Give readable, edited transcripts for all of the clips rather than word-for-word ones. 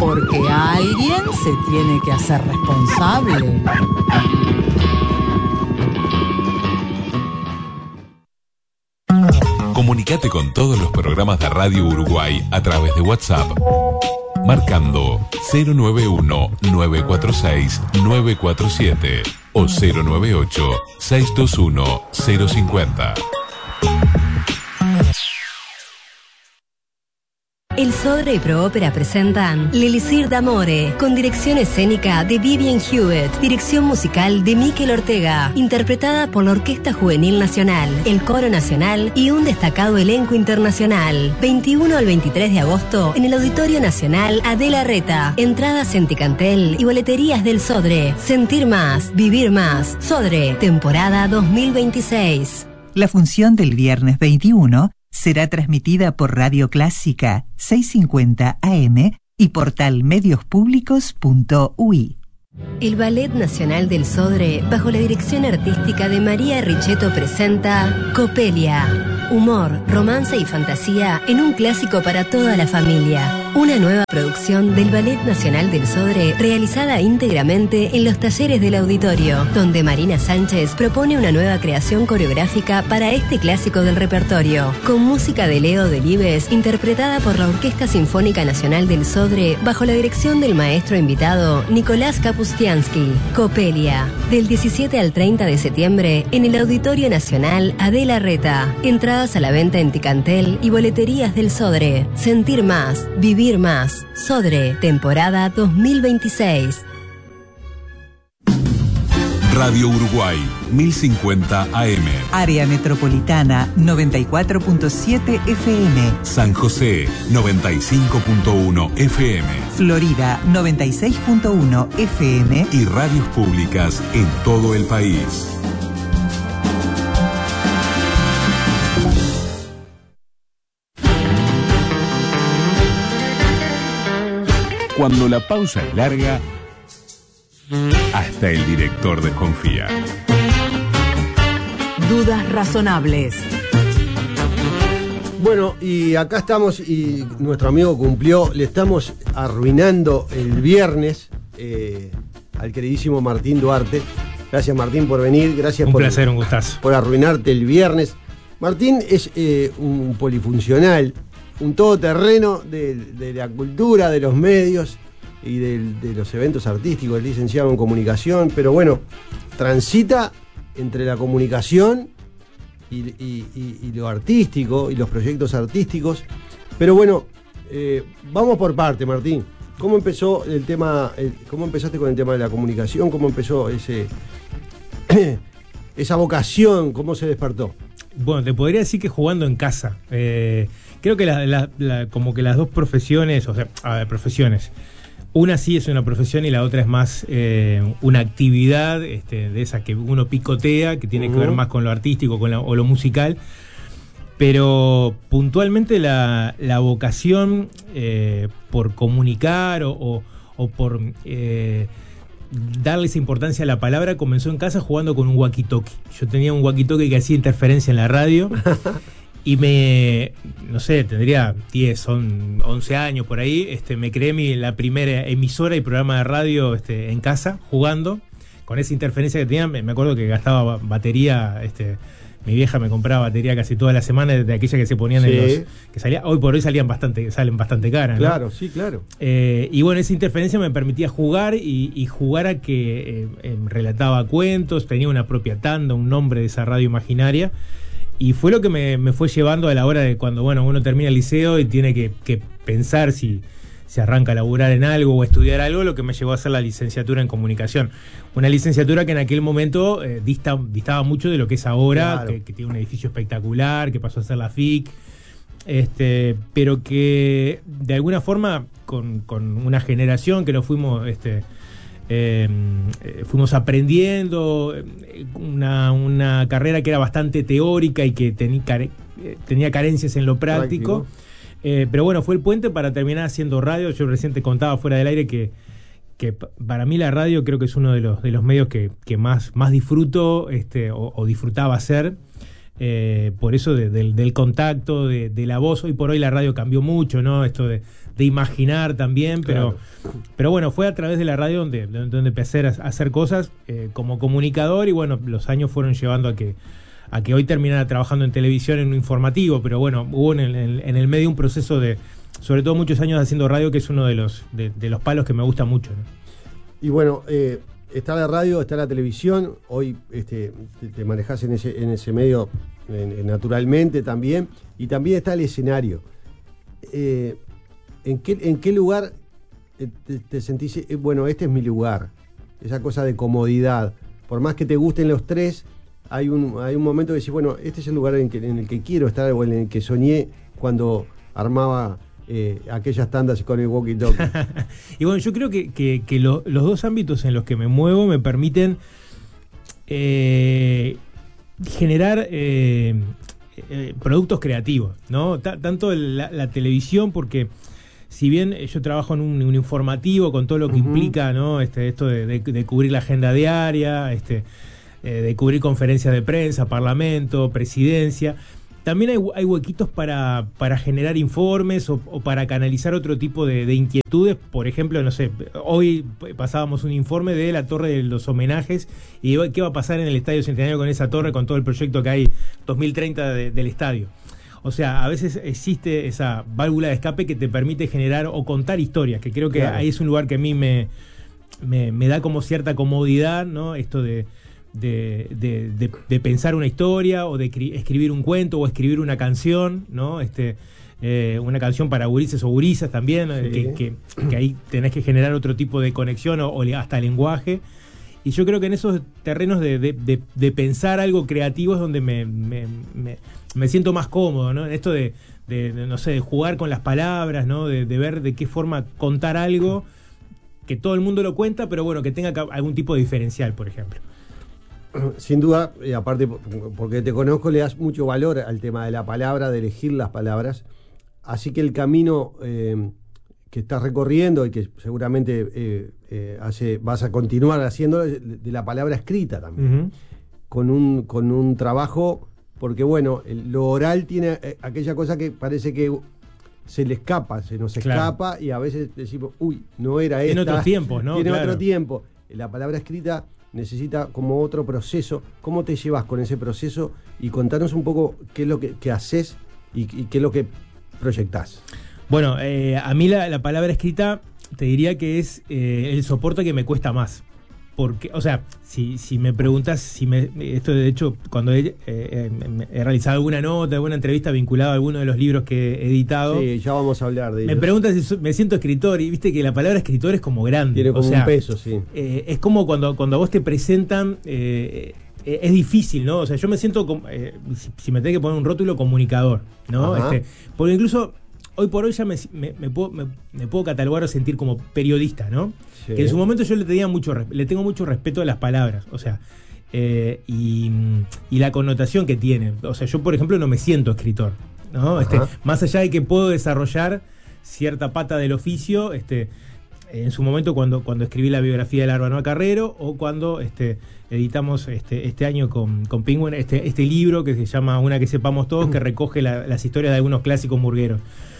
porque alguien se tiene que hacer responsable. Comunicate con todos los programas de Radio Uruguay a través de WhatsApp, marcando 091-946-947 o 098-621-050. El Sodre y Proópera presentan L'Elisir d'Amore, con dirección escénica de Vivian Hewitt, dirección musical de Miquel Ortega, interpretada por la Orquesta Juvenil Nacional, el Coro Nacional y un destacado elenco internacional. 21 al 23 de agosto en el Auditorio Nacional Adela Reta. Entradas en Ticantel y boleterías del Sodre. Sentir más, vivir más. Sodre, temporada 2026. La función del viernes 21 será transmitida por Radio Clásica 650 AM y portal mediospublicos.ui. El Ballet Nacional del Sodre, bajo la dirección artística de María Richetto, presenta Copelia. Humor, romance y fantasía en un clásico para toda la familia. Una nueva producción del Ballet Nacional del Sodre, realizada íntegramente en los talleres del auditorio, donde Marina Sánchez propone una nueva creación coreográfica para este clásico del repertorio, con música de Leo Delibes, interpretada por la Orquesta Sinfónica Nacional del Sodre, bajo la dirección del maestro invitado Nicolás Kapustiansky. Copelia, del 17 al 30 de septiembre en el Auditorio Nacional Adela Reta. Entradas a la venta en Ticantel y boleterías del Sodre. Sentir más, vivir más. Sodre, temporada 2026. Radio Uruguay, 1050 AM. Área Metropolitana, 94.7 FM. San José, 95.1 FM. Florida, 96.1 FM. Y radios públicas en todo el país. Cuando la pausa es larga, hasta el director desconfía. Dudas razonables. Bueno, y acá estamos y nuestro amigo cumplió. Le estamos arruinando el viernes al queridísimo Martín Duarte. Gracias, Martín, por venir. Gracias un placer, un gustazo. Por arruinarte el viernes. Martín es un polifuncional, un todoterreno de la cultura, de los medios y de los eventos artísticos. Es licenciado en comunicación, pero bueno, transita entre la comunicación y lo artístico y los proyectos artísticos. Pero bueno, vamos por parte, Martín. ¿Cómo empezó el tema? ¿Cómo empezaste con el tema de la comunicación? ¿Cómo empezó esa vocación? ¿Cómo se despertó? Bueno, te podría decir que jugando en casa. Creo que como que las dos profesiones, o sea, profesiones. Una sí es una profesión y la otra es más una actividad de esas que uno picotea, que tiene que ver más con lo artístico o lo musical. Pero puntualmente la vocación por comunicar o por darle esa importancia a la palabra comenzó en casa jugando con un walkie-talkie. Yo tenía un walkie-talkie que hacía interferencia en la radio. Y no sé, tendría 10, 11 años por ahí, me creé la primera emisora y programa de radio en casa, jugando, con esa interferencia que tenía. Me acuerdo que gastaba batería, mi vieja me compraba batería casi toda la semana, de aquella que se ponían en los... que salía, hoy por hoy salen bastante caras, ¿no? Claro, sí, claro. Y bueno, esa interferencia me permitía jugar y jugar a que relataba cuentos, tenía una propia tanda, un nombre de esa radio imaginaria. Y fue lo que me fue llevando a la hora de cuando uno termina el liceo y tiene que pensar si se arranca a laburar en algo o estudiar algo, lo que me llevó a hacer la licenciatura en comunicación. Una licenciatura que en aquel momento distaba mucho de lo que es ahora, claro. que tiene un edificio espectacular, que pasó a ser la FIC, pero que de alguna forma con una generación que nos fuimos... fuimos aprendiendo una carrera que era bastante teórica y que tenía carencias en lo práctico. Pero bueno, fue el puente para terminar haciendo radio. Yo recién te contaba fuera del aire que para mí la radio creo que es uno de los medios que más disfruto o disfrutaba hacer. por eso del contacto, de la voz. Hoy por hoy la radio cambió mucho, ¿no? Esto de imaginar también, Claro. pero bueno, fue a través de la radio donde empecé a hacer cosas como comunicador, y bueno, los años fueron llevando a que hoy terminara trabajando en televisión en un informativo, pero bueno, hubo en el medio un proceso de, sobre todo muchos años haciendo radio, que es uno de los palos que me gusta mucho, ¿no? Y bueno, está la radio, está la televisión, hoy te manejás en ese medio naturalmente también, y también está el escenario. ¿En qué lugar te sentís, bueno, este es mi lugar? Esa cosa de comodidad. Por más que te gusten los tres, hay un momento que decís, bueno, este es el lugar en el que quiero estar, o en el que soñé cuando armaba aquellas tandas con el walkie-talkie. Y bueno, yo creo que los dos ámbitos en los que me muevo me permiten generar productos creativos, ¿no? Tanto la televisión, porque si bien yo trabajo en un informativo con todo lo que implica, ¿no? Esto de cubrir la agenda diaria, de cubrir conferencias de prensa, parlamento, presidencia, también hay huequitos para generar informes o para canalizar otro tipo de inquietudes. Por ejemplo, no sé, hoy pasábamos un informe de la Torre de los Homenajes y qué va a pasar en el Estadio Centenario con esa torre, con todo el proyecto que hay 2030 del estadio. O sea, a veces existe esa válvula de escape que te permite generar o contar historias, que creo que Claro. ahí es un lugar que a mí me da como cierta comodidad, ¿no? Esto de pensar una historia, o de escribir un cuento, o escribir una canción, ¿no? Una canción para gurises o gurisas también, Sí. que ahí tenés que generar otro tipo de conexión o hasta lenguaje. Y yo creo que en esos terrenos de pensar algo creativo es donde me siento más cómodo, ¿no? Esto de no sé, de jugar con las palabras, ¿no? De ver de qué forma contar algo que todo el mundo lo cuenta, pero bueno, que tenga algún tipo de diferencial, por ejemplo. Sin duda, aparte porque te conozco, le das mucho valor al tema de la palabra, de elegir las palabras. Así que el camino que estás recorriendo y que seguramente vas a continuar haciendo, de la palabra escrita también, con un trabajo, porque bueno, lo oral tiene aquella cosa que parece que se le escapa, se nos escapa, y a veces decimos, uy, no era esta. En otros tiempos, ¿no? Tiene Claro. otro tiempo. La palabra escrita necesita como otro proceso. ¿Cómo te llevas con ese proceso? Y contanos un poco qué es lo que haces y qué es lo que proyectás. Bueno, a mí la palabra escrita te diría que es el soporte que me cuesta más. Porque, o sea, si me preguntas, esto de hecho, cuando he realizado alguna nota, alguna entrevista vinculada a alguno de los libros que he editado, Sí, ya vamos a hablar de me ellos. preguntas si me siento escritor, y viste que la palabra escritor es como grande. Tiene como o sea, un peso, sí. Es como cuando a vos te presentan, es difícil, ¿no? O sea, yo me siento, si me tengo que poner un rótulo, comunicador, ¿no? Ajá. Porque incluso hoy por hoy ya me puedo catalogar o sentir como periodista, ¿no? Sí. Que en su momento yo le tengo mucho respeto a las palabras, o sea, y la connotación que tiene. O sea, yo, por ejemplo, no me siento escritor, ¿no? Más allá de que puedo desarrollar cierta pata del oficio, en su momento cuando escribí la biografía de Larvanoa Carrero, o cuando editamos este año con Penguin este libro que se llama Una que sepamos todos, que recoge las historias de algunos clásicos murgueros.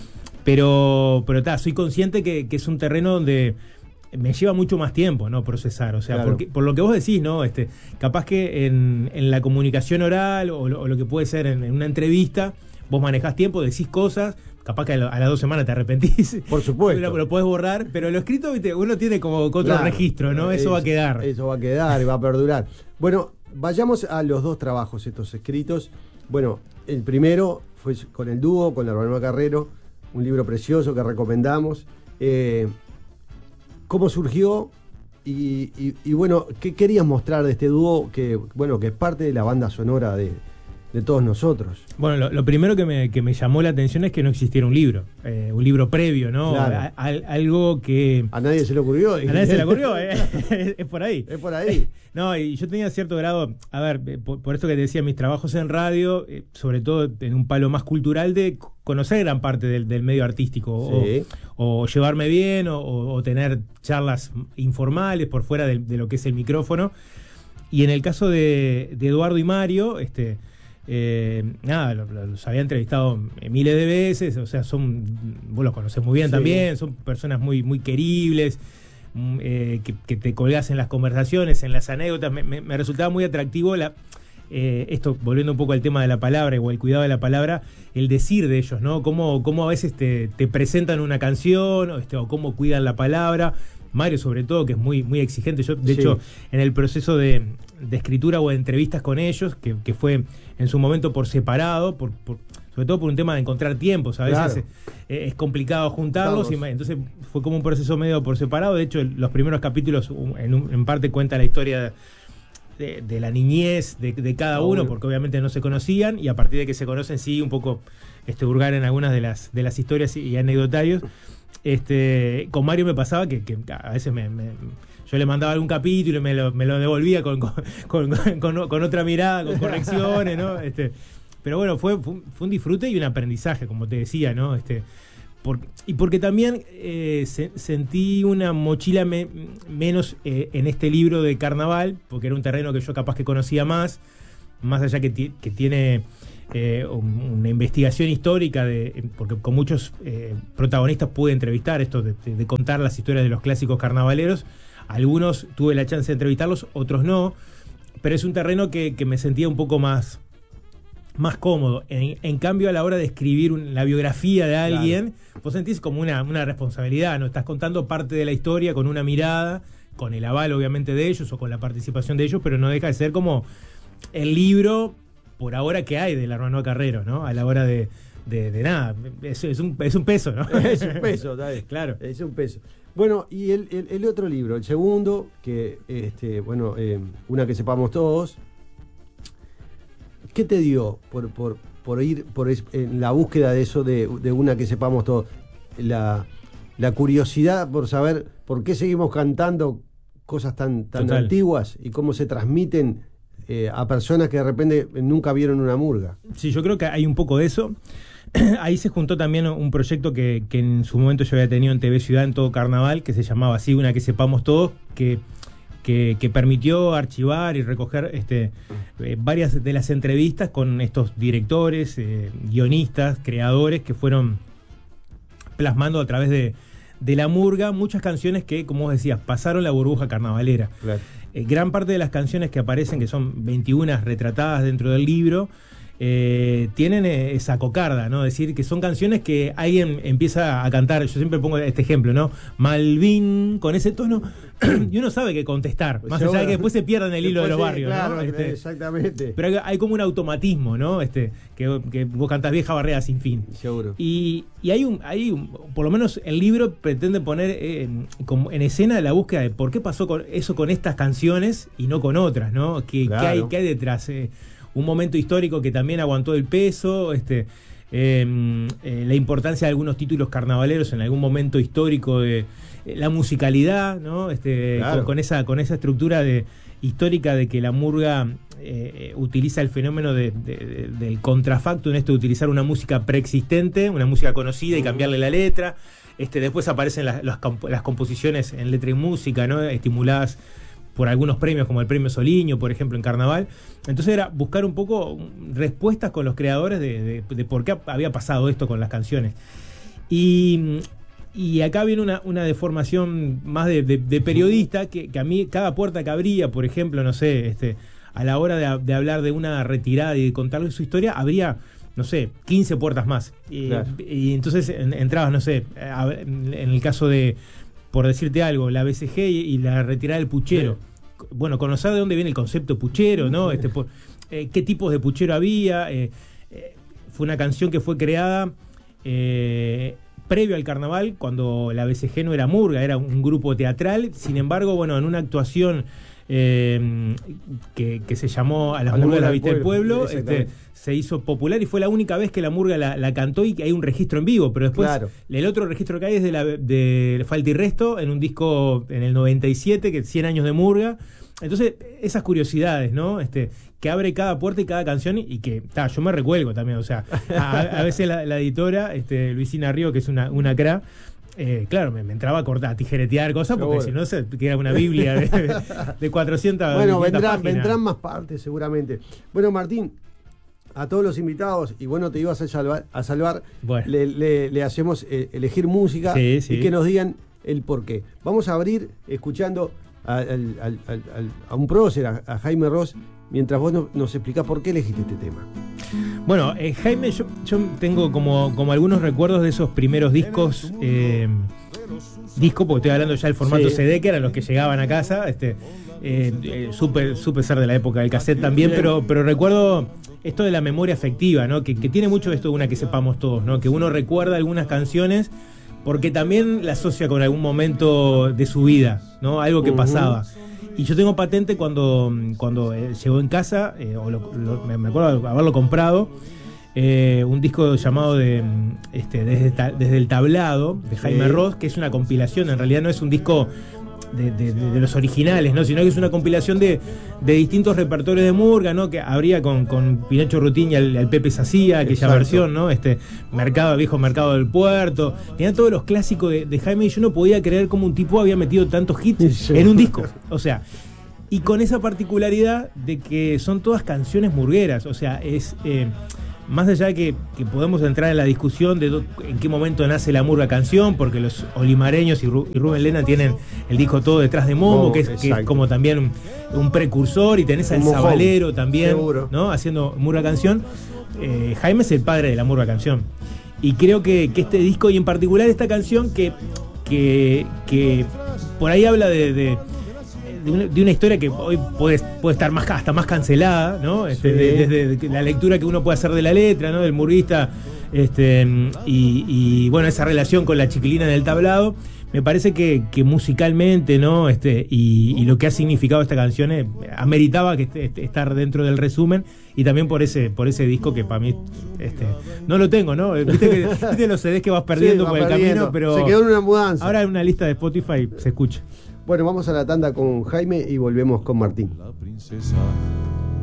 Pero soy consciente que es un terreno donde me lleva mucho más tiempo, ¿no? Procesar, o sea, Claro. por lo que vos decís, ¿no? Capaz que en la comunicación oral o lo que puede ser en una entrevista, vos manejás tiempo, decís cosas, capaz que a las 2 semanas te arrepentís. Por supuesto. Lo podés borrar, pero lo escrito, ¿viste? Uno tiene como otro Claro. registro, ¿no? Eso va a quedar. Eso va a quedar y va a perdurar. Bueno, vayamos a los dos trabajos estos escritos. Bueno, el primero fue con el dúo, con Larvanoa Carrero, un libro precioso que recomendamos. ¿Cómo surgió? Y bueno, ¿qué querías mostrar de este dúo que es parte de la banda sonora de todos nosotros? Bueno, lo primero que me llamó la atención es que no existiera un libro previo, ¿no? Claro. Algo que A nadie se le ocurrió. a nadie se le ocurrió, es por ahí. Es por ahí. No, y yo tenía cierto grado, a ver, por esto que te decía, mis trabajos en radio, sobre todo en un palo más cultural, de conocer gran parte del medio artístico, Sí. o llevarme bien, o tener charlas informales por fuera de lo que es el micrófono. Y en el caso de Eduardo y Mario, nada, los había entrevistado miles de veces, o sea, vos los conocés muy bien Sí. también, son personas muy, muy queribles, que te colgás en las conversaciones, en las anécdotas. Me resultaba muy atractivo esto, volviendo un poco al tema de la palabra o el cuidado de la palabra, el decir de ellos, ¿no? Cómo a veces te presentan una canción o cómo cuidan la palabra. Mario, sobre todo, que es muy, muy exigente. Yo, de hecho, en el proceso de escritura o de entrevistas con ellos, que fue en su momento por separado, sobre todo por un tema de encontrar tiempos, a veces Claro. es complicado juntarlos, entonces fue como un proceso medio por separado. De hecho, los primeros capítulos en parte cuenta la historia de la niñez de cada uno, porque obviamente no se conocían, y a partir de que se conocen sí un poco hurgar en algunas de las historias y anecdotarios. Con Mario me pasaba que a veces yo le mandaba algún capítulo y me lo devolvía con otra mirada, con correcciones, ¿no? Pero bueno, fue un disfrute y un aprendizaje, como te decía, ¿no? Porque también sentí una mochila menos en este libro de carnaval, porque era un terreno que yo capaz que conocía más allá que tiene una investigación histórica, porque con muchos protagonistas pude entrevistar esto de contar las historias de los clásicos carnavaleros. Algunos tuve la chance de entrevistarlos, otros no, pero es un terreno que me sentía un poco más cómodo. En cambio, a la hora de escribir la biografía de alguien, vos sentís como una responsabilidad, ¿no? Estás contando parte de la historia con una mirada, con el aval obviamente de ellos o con la participación de ellos, pero no deja de ser como el libro por ahora que hay del hermano Carrero, ¿no? A la hora de nada, es un peso, ¿no? Es un peso, ¿sabes? Claro. Es un peso. Bueno, y el otro libro, el segundo, que una que sepamos todos. ¿Qué te dio por ir en la búsqueda de eso, de una que sepamos todos? La curiosidad por saber por qué seguimos cantando cosas tan antiguas y cómo se transmiten a personas que de repente nunca vieron una murga. Sí, yo creo que hay un poco de eso. Ahí se juntó también un proyecto que en su momento yo había tenido en TV Ciudad en todo carnaval, que se llamaba así, una que sepamos todos, que permitió archivar y recoger varias de las entrevistas con estos directores, guionistas, creadores que fueron plasmando a través de la murga muchas canciones que, como vos decías, pasaron la burbuja carnavalera. Claro. Gran parte de las canciones que aparecen, que son 21 retratadas dentro del libro, tienen esa cocarda, ¿no? Es decir, que son canciones que alguien empieza a cantar. Yo siempre pongo este ejemplo, ¿no? Malvin, con ese tono, y uno sabe qué contestar, más allá de que después se pierdan el hilo de los barrios, claro, ¿no? Exactamente. Pero hay como un automatismo, ¿no? Que vos cantás Vieja Barrera sin fin. Seguro. Y hay por lo menos el libro pretende poner como en escena la búsqueda de por qué pasó eso con estas canciones y no con otras, ¿no? ¿Qué hay detrás? Un momento histórico que también aguantó el peso, la importancia de algunos títulos carnavaleros en algún momento histórico, de la musicalidad, ¿no? Claro. con esa estructura histórica de que la murga utiliza el fenómeno del contrafacto, en de utilizar una música preexistente, una música conocida y cambiarle la letra. Después aparecen las composiciones en letra y música, ¿no? Estimuladas por algunos premios, como el premio Soliño, por ejemplo, en Carnaval. Entonces era buscar un poco respuestas con los creadores de por qué había pasado esto con las canciones. Y acá viene una deformación más de periodista, que a mí, cada puerta que abría, por ejemplo, no sé, a la hora de hablar de una retirada y de contarle su historia, habría, no sé, 15 puertas más. Claro. Y entonces entrabas, no sé, en el caso de, por decirte algo, la BCG y la retirada del puchero. Sí. Bueno, conocer de dónde viene el concepto puchero, ¿no? Qué tipos de puchero había. Fue una canción que fue creada previo al carnaval, cuando la BCG no era murga, era un grupo teatral. Sin embargo, bueno, en una actuación que se llamó A las murgas de la vista del pueblo, se hizo popular y fue la única vez que la murga la cantó y que hay un registro en vivo. Pero después, claro, el otro registro que hay es de Falta y Resto, en un disco en el 97, que es 100 años de murga. Entonces, esas curiosidades, ¿no? Que abre cada puerta y cada canción, y que yo me recuelgo también, o sea, a veces la editora, Luisina Río, que es una cra, claro, me entraba a cortar, a tijeretear cosas, porque si no se queda una biblia de 400 bueno, páginas. vendrán más partes seguramente. Bueno, Martín, a todos los invitados, y bueno, te ibas a salvar, Bueno. le hacemos elegir música Sí, sí. y que nos digan el por qué. Vamos a abrir escuchando a un prócer, a Jaime Ross, mientras vos nos explicás por qué elegiste este tema. Bueno, Jaime, yo tengo como algunos recuerdos de esos primeros discos, porque estoy hablando ya del formato Sí. CD, que eran los que llegaban a casa, supe ser de la época del cassette también, pero recuerdo esto de la memoria afectiva, ¿no? Que tiene mucho esto de una que sepamos todos, ¿no? Que uno recuerda algunas canciones porque también la asocia con algún momento de su vida, ¿no? Algo que pasaba. Y yo tengo patente cuando llegó en casa, me acuerdo de haberlo comprado, un disco llamado Desde el Tablado, de Jaime Ross, que es una compilación, en realidad no es un disco de los originales, ¿no? Sino que es una compilación de distintos repertorios de murga, ¿no? Que habría con Pinocho Rutín y al Pepe Sacía, aquella Exacto. versión, ¿no? Viejo Mercado del Puerto, tenía todos los clásicos de Jaime, y yo no podía creer cómo un tipo había metido tantos hits Sí. en un disco, o sea, y con esa particularidad de que son todas canciones murgueras, o sea, es más allá de que podemos entrar en la discusión de en qué momento nace la murga canción, porque los olimareños y Rubén Lena tienen el disco Todo detrás de Momo, que es como también un precursor, y tenés al Zabalero también, ¿no? Haciendo murga canción. Jaime es el padre de la murga canción. Y creo que este disco, y en particular esta canción, que por ahí habla de una historia que hoy puede estar hasta más cancelada, ¿no? Desde la lectura que uno puede hacer de la letra, ¿no? Del murguista, y bueno, esa relación con la chiquilina en el tablado. Me parece que musicalmente, ¿no? Y lo que ha significado esta canción ameritaba que estar dentro del resumen, y también por ese disco que para mí no lo tengo, ¿no? Viste los CDs que vas perdiendo por el camino, pero se quedó en una mudanza. Ahora en una lista de Spotify se escucha. Bueno, vamos a la tanda con Jaime y volvemos con Martín. La princesa